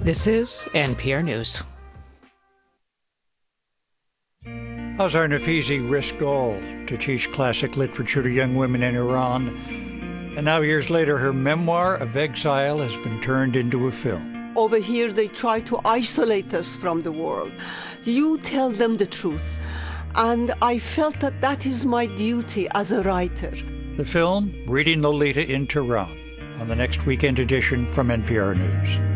This is NPR News. Azar Nafisi risked all to teach classic literature to young women in Iran. And now, years later, her memoir of exile has been turned into a film. Over here, they try to isolate us from the world. You tell them the truth. And I felt that that is my duty as a writer. The film, Reading Lolita in Tehran, on the next weekend edition from NPR News.